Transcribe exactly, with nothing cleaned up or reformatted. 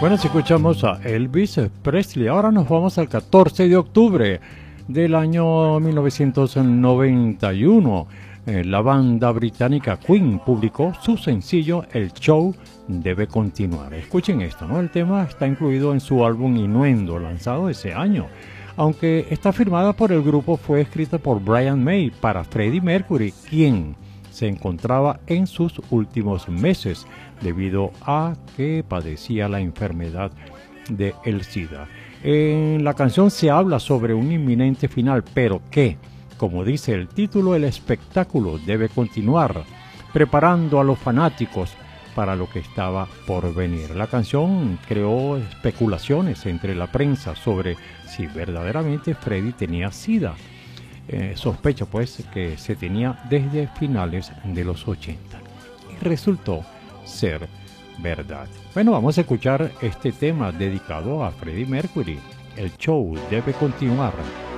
Bueno, si escuchamos a Elvis Presley, ahora nos vamos al catorce de octubre del año mil novecientos noventa y uno. Eh, la banda británica Queen publicó su sencillo El Show Debe Continuar. Escuchen esto, ¿no? El tema está incluido en su álbum Innuendo, lanzado ese año. Aunque está firmada por el grupo, fue escrita por Brian May para Freddie Mercury, quien se encontraba en sus últimos meses debido a que padecía la enfermedad de el SIDA. En la canción se habla sobre un inminente final, pero que, como dice el título, el espectáculo debe continuar, preparando a los fanáticos para lo que estaba por venir. La canción creó especulaciones entre la prensa sobre si verdaderamente Freddie tenía SIDA. Eh, sospecha pues que se tenía desde finales de los ochenta y resultó ser verdad. Bueno, vamos a escuchar este tema dedicado a Freddie Mercury. El show debe continuar.